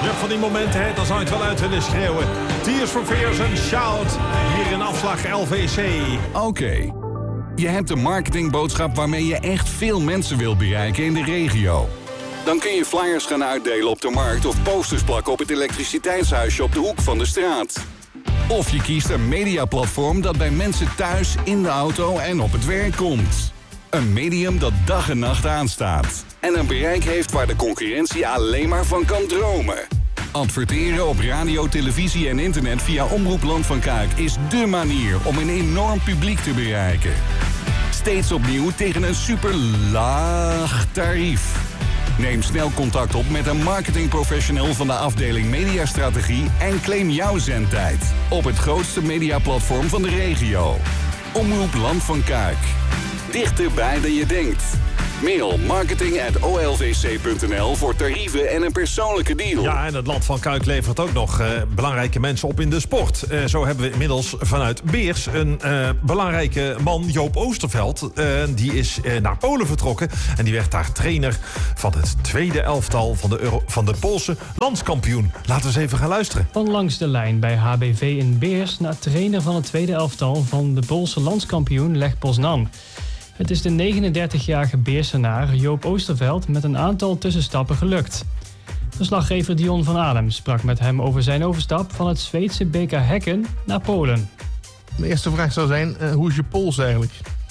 Je hebt van die momenten, hè, dan zou je het wel uit willen schreeuwen. Tears for Fears en Shout. Hier in afslag LVC. Oké. Je hebt een marketingboodschap waarmee je echt veel mensen wil bereiken in de regio. Dan kun je flyers gaan uitdelen op de markt of posters plakken op het elektriciteitshuisje op de hoek van de straat. Of je kiest een mediaplatform dat bij mensen thuis, in de auto en op het werk komt. Een medium dat dag en nacht aanstaat. En een bereik heeft waar de concurrentie alleen maar van kan dromen. Adverteren op radio, televisie en internet via Omroep Land van Kuik is dé manier om een enorm publiek te bereiken. Steeds opnieuw tegen een super laag tarief. Neem snel contact op met een marketingprofessional van de afdeling Mediastrategie en claim jouw zendtijd op het grootste mediaplatform van de regio. Omroep Land van Kuik. Dichterbij dan je denkt. Mail marketing@olvc.nl voor tarieven en een persoonlijke deal. Ja, en het Land van Kuik levert ook nog belangrijke mensen op in de sport. Zo hebben we inmiddels vanuit Beers een belangrijke man, Joop Oosterveld. Die is naar Polen vertrokken en die werd daar trainer van het tweede elftal van de Poolse landskampioen. Laten we eens even gaan luisteren. Van langs de lijn bij HBV in Beers naar trainer van het tweede elftal van de Poolse landskampioen Lech Poznan. Het is de 39-jarige Beersenaar Joop Oosterveld met een aantal tussenstappen gelukt. Verslaggever Dion van Adem sprak met hem over zijn overstap van het Zweedse BK Häcken naar Polen. De eerste vraag zou zijn, hoe is je Pools eigenlijk?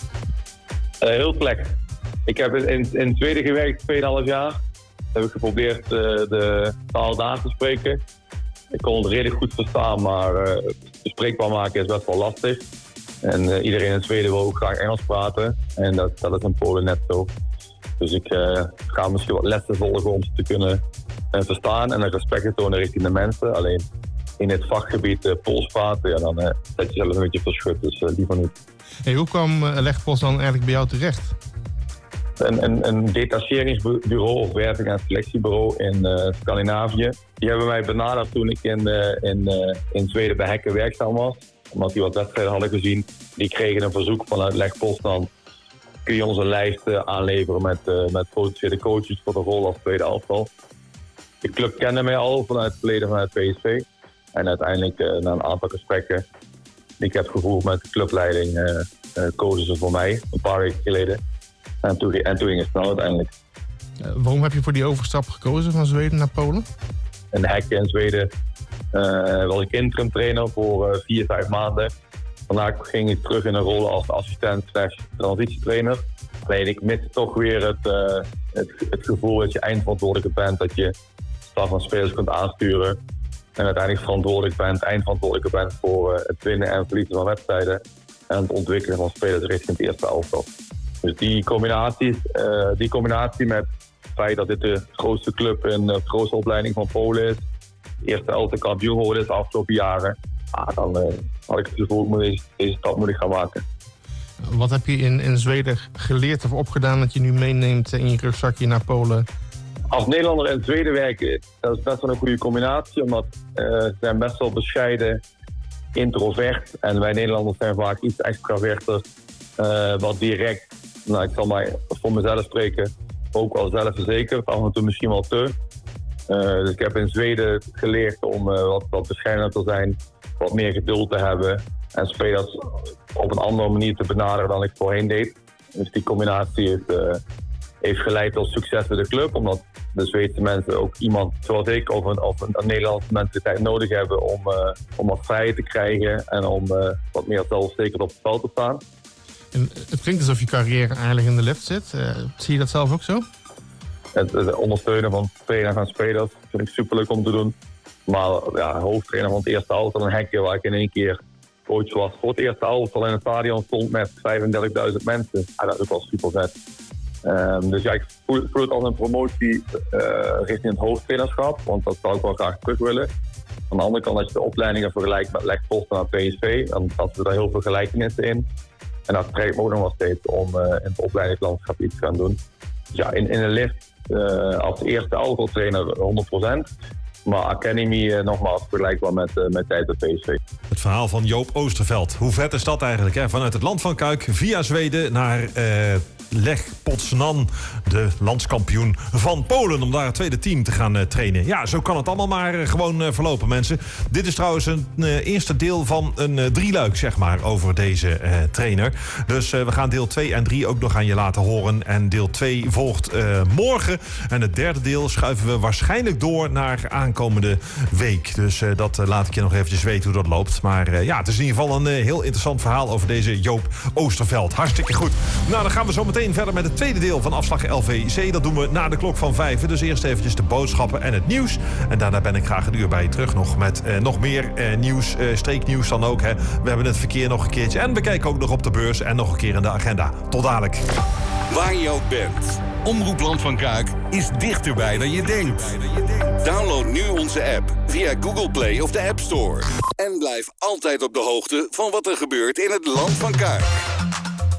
Heel slecht. Ik heb in Zweden gewerkt 2,5 jaar. Heb ik geprobeerd de taal daar te spreken. Ik kon het redelijk goed verstaan, maar bespreekbaar maken is best wel lastig. En iedereen in Zweden wil ook graag Engels praten. En dat is in Polen net zo. Dus ik ga misschien wat lessen volgen om ze te kunnen verstaan en een respect te tonen richting de mensen. Alleen in het vakgebied Pools praten, ja, dan zet je zelf een beetje verschut. Dus liever niet. Hey, hoe kwam Lech Poznan eigenlijk bij jou terecht? Een detacheringsbureau of werving- en selectiebureau in Scandinavië. Die hebben mij benaderd toen ik in Zweden bij Häcken werkzaam was. Omdat die wat wedstrijden hadden gezien. Die kregen een verzoek vanuit Lech Poznan. Kun je onze lijst aanleveren met potentiële coaches voor de rol als tweede elftal. De club kende mij al vanuit het verleden vanuit PSV. En uiteindelijk na een aantal gesprekken die ik heb gevoerd met de clubleiding kozen ze voor mij een paar weken geleden. En toen ging het snel uiteindelijk. Waarom heb je voor die overstap gekozen van Zweden naar Polen? In Häcken in Zweden was ik interim trainer voor 4-5 maanden. Daarna ging ik terug in een rol als assistent/transitietrainer. Alleen ik miste toch weer het gevoel dat je eindverantwoordelijke bent. Dat je staf van spelers kunt aansturen. En uiteindelijk eindverantwoordelijke bent voor het winnen en verliezen van wedstrijden. En het ontwikkelen van spelers richting het eerste elftal. Dus die combinatie met het feit dat dit de grootste club en de grootste opleiding van Polen is. De eerste elftal kampioen geworden is de afgelopen jaren. Dan had ik het gevoel, deze stap moet ik gaan maken. Wat heb je in Zweden geleerd of opgedaan dat je nu meeneemt in je rugzakje naar Polen? Als Nederlander in Zweden werken, dat is best wel een goede combinatie. Omdat ze zijn best wel bescheiden, introvert. En wij Nederlanders zijn vaak iets extraverter. Wat direct, ik zal maar voor mezelf spreken, ook wel zelfverzekerd. Af en toe misschien wel te. Dus ik heb in Zweden geleerd om wat bescheidener te zijn, wat meer geduld te hebben en spelers op een andere manier te benaderen dan ik voorheen deed. Dus die combinatie heeft geleid tot succes bij de club, omdat de Zweedse mensen ook iemand zoals ik of een Nederlandse mentaliteit nodig hebben om wat vrijheid te krijgen en om wat meer zelfverzekerd op het veld te staan. En het klinkt alsof je carrière eigenlijk in de lift zit. Zie je dat zelf ook zo? Het ondersteunen van trainer van spelers vind ik superleuk om te doen. Maar ja, hoofdtrainer van het eerste elftal in Häcken, waar ik in één keer coach was voor het eerste elftal in het stadion stond met 35.000 mensen. Ja, dat is ook wel super vet. Dus ja, ik voel het als een promotie richting het hoofdtrainerschap, want dat zou ik wel graag terug willen. Aan de andere kant, als je de opleidingen vergelijkt met Lech Poznan naar PSV, dan zitten er heel veel gelijkenissen in. En dat trekt me ook nog wel steeds om in het opleidingslandschap iets te gaan doen. Dus ja, in de lift als eerste elftaltrainer 100%. Maar Academy nogmaals vergelijkbaar met tijd bij PSV. Het verhaal van Joop Oosterveld. Hoe vet is dat eigenlijk? Hè? Vanuit het Land van Kuik via Zweden naar Lech Poznan, de landskampioen van Polen, om daar het tweede team te gaan trainen. Ja, zo kan het allemaal maar gewoon verlopen, mensen. Dit is trouwens een eerste deel van een drieluik, zeg maar, over deze trainer. Dus we gaan deel 2 en 3 ook nog aan je laten horen. En deel 2 volgt morgen. En het derde deel schuiven we waarschijnlijk door naar aankomende week. Dus dat laat ik je nog eventjes weten hoe dat loopt. Maar ja, het is in ieder geval een heel interessant verhaal over deze Joop Oosterveld. Hartstikke goed. Nou, dan gaan we zo meteen verder met het tweede deel van Afslag LVC. Dat doen we na de klok van 5. Dus eerst eventjes de boodschappen en het nieuws. En daarna ben ik graag een uur bij je terug nog met nog meer nieuws, streeknieuws dan ook. Hè. We hebben het verkeer nog een keertje. En we kijken ook nog op de beurs en nog een keer in de agenda. Tot dadelijk. Waar je ook bent. Omroep Land van Kuik is dichterbij dan je denkt. Download nu onze app via Google Play of de App Store. En blijf altijd op de hoogte van wat er gebeurt in het Land van Kuik.